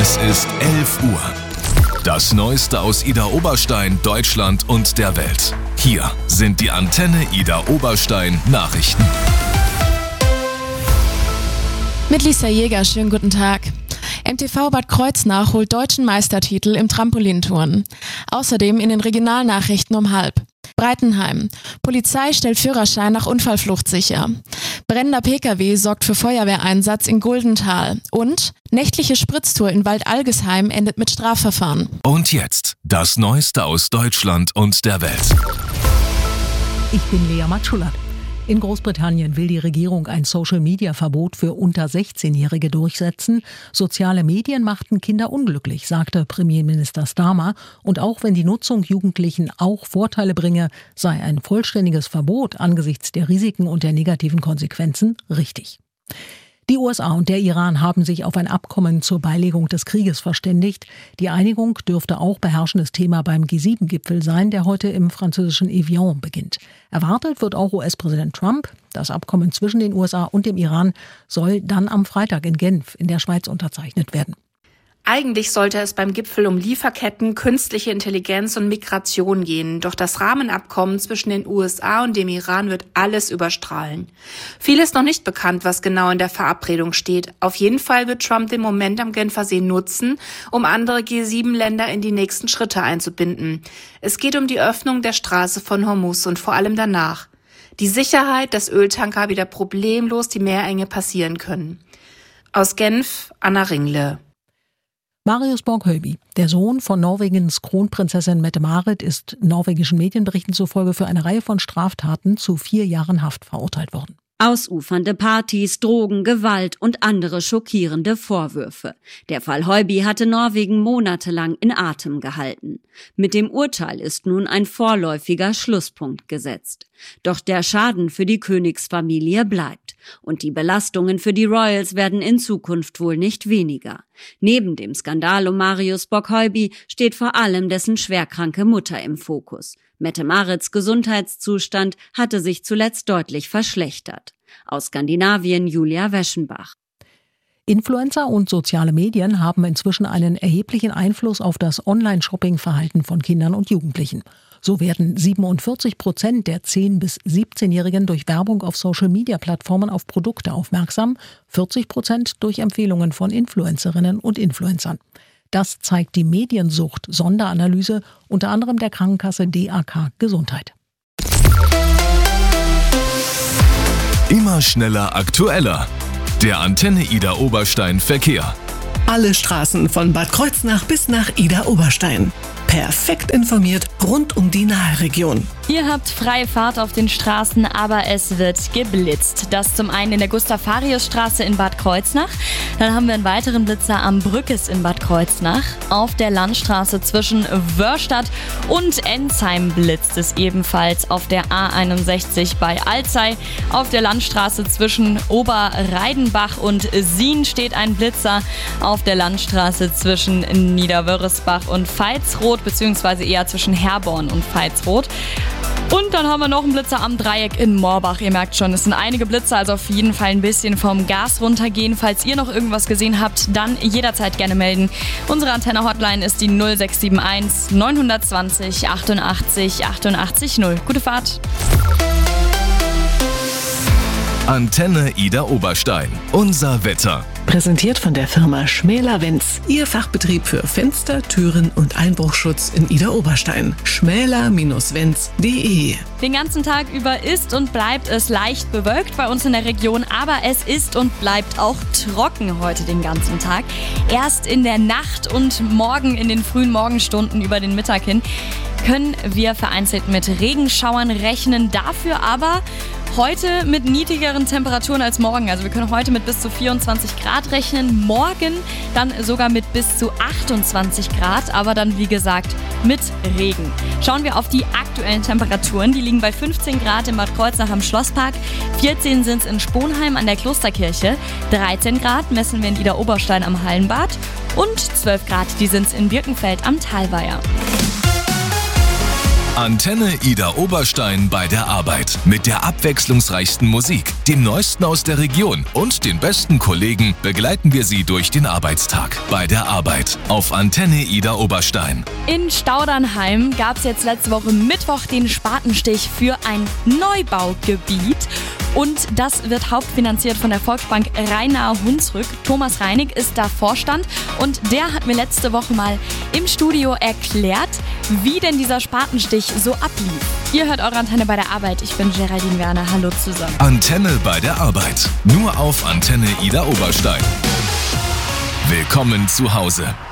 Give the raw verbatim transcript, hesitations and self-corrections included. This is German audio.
Es ist elf Uhr. Das Neueste aus Ida Oberstein, Deutschland und der Welt. Hier sind die Antenne Ida Oberstein Nachrichten. Mit Lisa Jäger, schönen guten Tag. M T V Bad Kreuznach holt deutschen Meistertitel im Trampolinturnen. Außerdem in den Regionalnachrichten um halb. Breitenheim. Polizei stellt Führerschein nach Unfallflucht sicher. Brennender P K W sorgt für Feuerwehreinsatz in Guldental. Und nächtliche Spritztour in Waldalgesheim endet mit Strafverfahren. Und jetzt das Neueste aus Deutschland und der Welt. Ich bin Lea Matschulat. In Großbritannien will die Regierung ein Social-Media-Verbot für unter sechzehnjährige durchsetzen. Soziale Medien machten Kinder unglücklich, sagte Premierminister Starmer. Und auch wenn die Nutzung Jugendlichen auch Vorteile bringe, sei ein vollständiges Verbot angesichts der Risiken und der negativen Konsequenzen richtig. Die U S A und der Iran haben sich auf ein Abkommen zur Beilegung des Krieges verständigt. Die Einigung dürfte auch beherrschendes Thema beim G sieben Gipfel sein, der heute im französischen Evian beginnt. Erwartet wird auch U S-Präsident Trump. Das Abkommen zwischen den U S A und dem Iran soll dann am Freitag in Genf in der Schweiz unterzeichnet werden. Eigentlich sollte es beim Gipfel um Lieferketten, künstliche Intelligenz und Migration gehen. Doch das Rahmenabkommen zwischen den U S A und dem Iran wird alles überstrahlen. Viel ist noch nicht bekannt, was genau in der Verabredung steht. Auf jeden Fall wird Trump den Moment am Genfersee nutzen, um andere G sieben Länder in die nächsten Schritte einzubinden. Es geht um die Öffnung der Straße von Hormuz und vor allem danach. Die Sicherheit, dass Öltanker wieder problemlos die Meerenge passieren können. Aus Genf, Anna Ringle. Marius Borg-Höyby, der Sohn von Norwegens Kronprinzessin Mette-Marit, ist norwegischen Medienberichten zufolge für eine Reihe von Straftaten zu vier Jahren Haft verurteilt worden. Ausufernde Partys, Drogen, Gewalt und andere schockierende Vorwürfe. Der Fall Höyby hatte Norwegen monatelang in Atem gehalten. Mit dem Urteil ist nun ein vorläufiger Schlusspunkt gesetzt. Doch der Schaden für die Königsfamilie bleibt. Und die Belastungen für die Royals werden in Zukunft wohl nicht weniger. Neben dem Skandal um Marius Borg-Höyby steht vor allem dessen schwerkranke Mutter im Fokus. Mette-Marits Gesundheitszustand hatte sich zuletzt deutlich verschlechtert. Aus Skandinavien Julia Weschenbach. Influencer und soziale Medien haben inzwischen einen erheblichen Einfluss auf das Online-Shopping-Verhalten von Kindern und Jugendlichen. So werden siebenundvierzig Prozent der zehn- bis siebzehnjährigen durch Werbung auf Social-Media-Plattformen auf Produkte aufmerksam, vierzig Prozent durch Empfehlungen von Influencerinnen und Influencern. Das zeigt die Mediensucht-Sonderanalyse unter anderem der Krankenkasse D A K Gesundheit. Immer schneller, aktueller. Der Antenne Ida Oberstein Verkehr. Alle Straßen von Bad Kreuznach bis nach Ida Oberstein. Perfekt informiert rund um die Naheregion. Ihr habt freie Fahrt auf den Straßen, aber es wird geblitzt. Das zum einen in der Gustav-Farius-Straße in Bad Kreuznach. Dann haben wir einen weiteren Blitzer am Brückes in Bad Kreuznach. Auf der Landstraße zwischen Wörstadt und Ensheim blitzt es ebenfalls. Auf der A einundsechzig bei Alzey. Auf der Landstraße zwischen Oberreidenbach und Sien steht ein Blitzer. Auf der Landstraße zwischen Niederwörresbach und Veitsroth, beziehungsweise eher zwischen Herborn und Veitsroth. Und dann haben wir noch einen Blitzer am Dreieck in Morbach. Ihr merkt schon, es sind einige Blitzer, also auf jeden Fall ein bisschen vom Gas runtergehen. Falls ihr noch irgendwas gesehen habt, dann jederzeit gerne melden. Unsere Antenne-Hotline ist die null sechs sieben eins neun zwei null achtundachtzig achtundachtzig null. Gute Fahrt! Antenne Ida Oberstein. Unser Wetter. Präsentiert von der Firma Schmäler-Wenz. Ihr Fachbetrieb für Fenster, Türen und Einbruchschutz in Ida Oberstein. schmäler Bindestrich wenz punkt de. Den ganzen Tag über ist und bleibt es leicht bewölkt bei uns in der Region, aber es ist und bleibt auch trocken heute den ganzen Tag. Erst in der Nacht und morgen in den frühen Morgenstunden über den Mittag hin können wir vereinzelt mit Regenschauern rechnen. Dafür aber heute mit niedrigeren Temperaturen als morgen. Also wir können heute mit bis zu vierundzwanzig Grad rechnen, morgen dann sogar mit bis zu achtundzwanzig Grad, aber dann wie gesagt mit Regen. Schauen wir auf die aktuellen Temperaturen. Die liegen bei fünfzehn Grad in Bad Kreuznach am Schlosspark, vierzehn sind es in Sponheim an der Klosterkirche, dreizehn Grad messen wir in Ida Oberstein am Hallenbad und zwölf Grad, die sind es in Birkenfeld am Talweiher. Antenne Ida Oberstein bei der Arbeit. Mit der abwechslungsreichsten Musik, dem Neuesten aus der Region und den besten Kollegen begleiten wir Sie durch den Arbeitstag. Bei der Arbeit auf Antenne Ida Oberstein. In Staudernheim gab es jetzt letzte Woche Mittwoch den Spatenstich für ein Neubaugebiet. Und das wird hauptfinanziert von der Volksbank Rhein-Nahe-Hunsrück. Thomas Reinig ist da Vorstand und der hat mir letzte Woche mal im Studio erklärt, wie denn dieser Spatenstich so ablief. Ihr hört eure Antenne bei der Arbeit. Ich bin Geraldine Werner. Hallo zusammen. Antenne bei der Arbeit. Nur auf Antenne Ida Oberstein. Willkommen zu Hause.